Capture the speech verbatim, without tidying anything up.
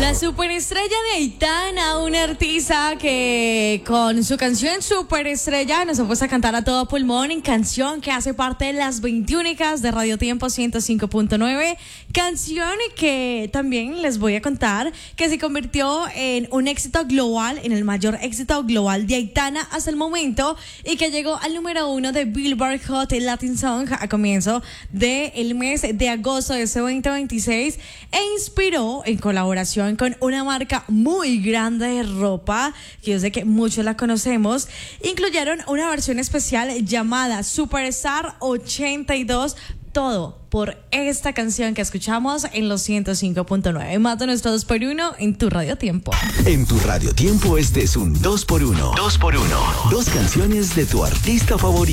La superestrella de Aitana, una artista que con su canción Superestrella nos ha puesto a cantar a todo pulmón en canción que hace parte de las veintiúnicas de Radio Tiempo ciento cinco punto nueve. Canción que también les voy a contar que se convirtió en un éxito global, en el mayor éxito global de Aitana hasta el momento y que llegó al número uno de Billboard Hot Latin Song a comienzo del mes de agosto de este veinte veintiséis e inspiró en colaboración con una marca muy grande de ropa, que yo sé que muchos la conocemos. Incluyeron una versión especial llamada Superstar ochenta y dos, todo por esta canción que escuchamos en los ciento cinco punto nueve. Mata nuestro dos por uno en tu Radio Tiempo. En tu Radio Tiempo este es un dos por uno. dos por uno. Dos canciones de tu artista favorito.